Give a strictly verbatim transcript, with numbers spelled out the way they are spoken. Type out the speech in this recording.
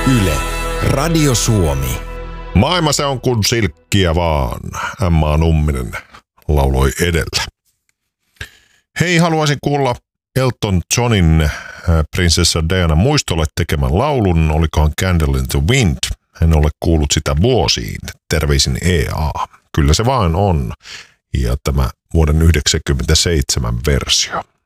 Yle, Radio Suomi. Maailma se on kuin silkkiä vaan, Emma Numminen lauloi edellä. Hei, haluaisin kuulla Elton Johnin äh, prinsessa Diana muistolle tekemän laulun, olikohan Candle in the Wind. En ole kuullut sitä vuosiin. Terveisin E A. Kyllä se vaan on. Ja tämä vuoden yhdeksänkymmentäseitsemän versio.